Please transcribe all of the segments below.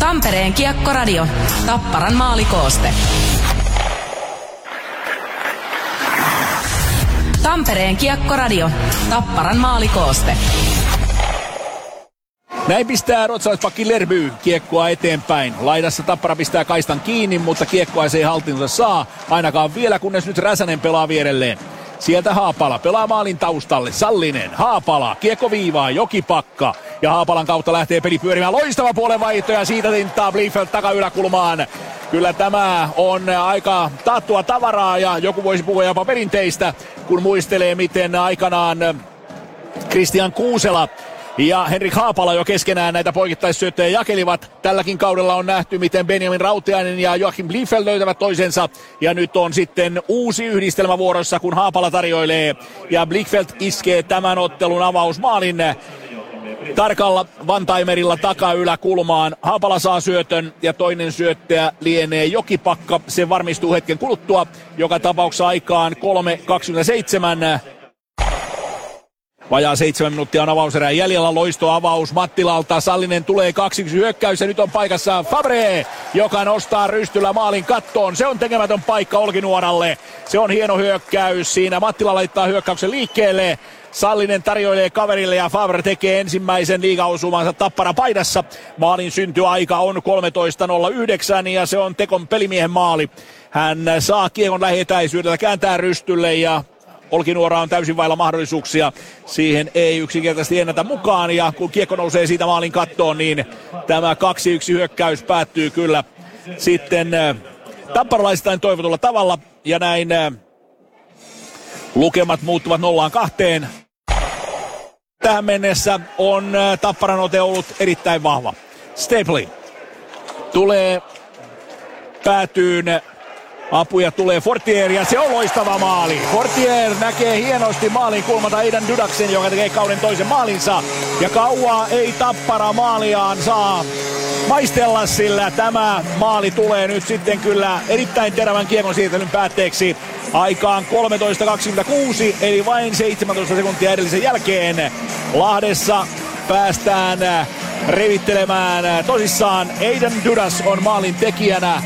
Tampereen Kiekkoradio. Tapparan maalikooste. Tampereen Kiekkoradio. Tapparan maalikooste. Näin pistää ruotsalaispakki Lerby kiekkoa eteenpäin. Laidassa Tappara pistää kaistan kiinni, mutta kiekkoa se ei haltuunsa saa. Ainakaan vielä, kunnes nyt Räsänen pelaa vierelleen. Sieltä Haapala pelaa maalin taustalle. Sallinen, Haapala, kiekko viivaa, Jokipakka. Ja Haapalan kautta lähtee peli pyörimään. Loistava puolenvaihto ja siitä tinttaa Bliefeld takayläkulmaan. Kyllä tämä on aika taattua tavaraa ja joku voisi puhua jopa perinteistä, kun muistelee miten aikanaan Christian Kuusela ja Henrik Haapala jo keskenään näitä poikittaissyöttöjä jakelivat. Tälläkin kaudella on nähty, miten Benjamin Rautiainen ja Joachim Bliefeld löytävät toisensa. Ja nyt on sitten uusi yhdistelmä vuorossa, kun Haapala tarjoilee. Ja Bliefeld iskee tämän ottelun avausmaalin tarkalla one-timerilla takayläkulmaan. Haapala saa syötön ja toinen syöttäjä lienee Jokipakka. Se varmistuu hetken kuluttua. Joka tapauksessa aikaan 3.27. Vajaa 7 minuuttia on avauserään jäljellä. Loistoavaus Mattilalta. Sallinen tulee 2-1 hyökkäys ja nyt on paikassa Fabre, joka nostaa rystyllä maalin kattoon. Se on tekemätön paikka Olkinuoralle. Se on hieno hyökkäys. Siinä Mattila laittaa hyökkäyksen liikkeelle. Sallinen tarjoilee kaverille ja Fabre tekee ensimmäisen liigaosumansa Tappara paidassa. Maalin syntyaika on 13.09 ja se on Tekon pelimiehen maali. Hän saa kiekon lähietäisyydeltä, kääntää rystylle ja Olkinuora on täysin vailla mahdollisuuksia. Siihen ei yksinkertaisesti ennätä mukaan ja kun kiekko nousee siitä maalin kattoon, niin tämä 2-1 hyökkäys päättyy kyllä sitten tapparalaistain toivotulla tavalla ja näin lukemat muuttuvat 0-2. Tähän mennessä on Tapparan ote ollut erittäin vahva. Stapling tulee päätyyn. Apuja tulee Fortier ja se on loistava maali. Fortier näkee hienosti maalin kulmalta Aidan Dudaksen, joka tekee kauden toisen maalinsa. Ja kauaa ei Tappara maaliaan saa maistella, sillä tämä maali tulee nyt sitten kyllä erittäin terävän kiekon siirtelyn päätteeksi. Aikaan 13.26 eli vain 17 sekuntia edellisen jälkeen. Lahdessa päästään revittelemään tosissaan. Aidan Dudas on maalin tekijänä.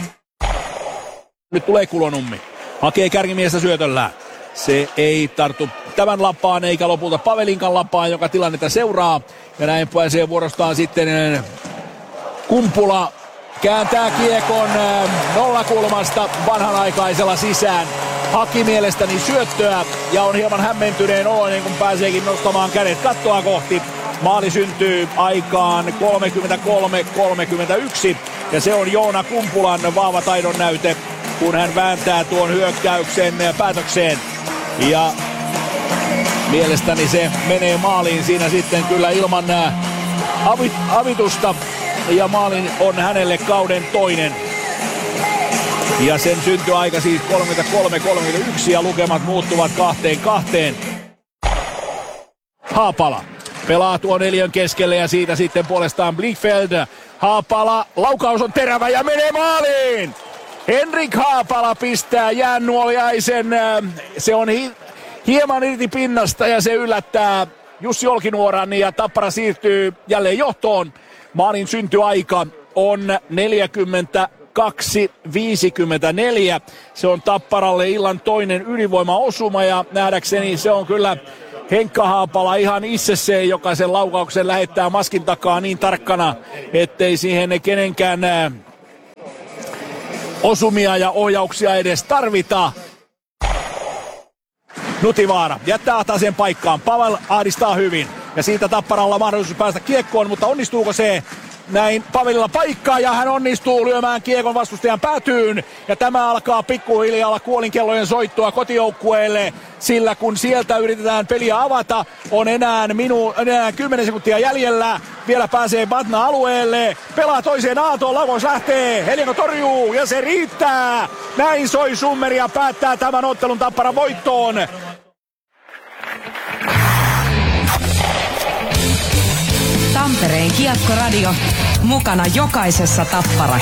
Nyt tulee Kulonummi. Hakee kärkimiestä syötöllä. Se ei tartu tämän lappaan eikä lopulta Pavelinkan lappaan, joka tilannetta seuraa. Ja näin pääsee vuorostaan sitten Kumpula. Kääntää kiekon nollakulmasta vanhanaikaisella sisään. Haki mielestäni syöttöä ja on hieman hämmentyneen oloinen, kun pääseekin nostamaan kädet kattoa kohti. Maali syntyy aikaan 33-31 ja se on Joona Kumpulan vahva taidon näyte, kun hän vääntää tuon hyökkäyksen päätökseen. Ja mielestäni se menee maaliin siinä sitten kyllä ilman avitusta. Ja maalin on hänelle kauden toinen. Ja sen syntyaika siis 33-31 ja lukemat muuttuvat 2-2. Haapala pelaa tuon neljän keskelle ja siitä sitten puolestaan Bliefeld. Haapala, laukaus on terävä ja menee maaliin! Henrik Haapala pistää jäännuoliaisen. Se on hieman irti pinnasta ja se yllättää Jussi Olkinuoran ja Tappara siirtyy jälleen johtoon. Maalin syntyaika on 42-54. Se on Tapparalle illan toinen ylivoimaosuma ja nähdäkseni se on kyllä Henkka Haapala ihan itse se, joka sen laukauksen lähettää maskin takaa niin tarkkana, ettei siihen kenenkään osumia ja ohjauksia edes tarvita. Nutivaara jättää Ahtasen paikkaan. Pavel ahdistaa hyvin. Ja siitä Tapparalla mahdollisuus päästä kiekkoon, mutta onnistuuko se? Näin Pavelilla paikkaa ja hän onnistuu lyömään kiekon vastustajan päätyyn. Ja tämä alkaa pikkuhiljaa olla kuolinkellojen soittoa kotijoukkueelle. Sillä kun sieltä yritetään peliä avata, on enää 10 sekuntia jäljellä. Vielä pääsee Batna alueelle. Pelaa toiseen Aaltoon, laukaus lähtee. Helianko torjuu ja se riittää. Näin soi summeri ja päättää tämän ottelun Tapparan voittoon. Tampereen Kiekkoradio. Mukana jokaisessa Tappara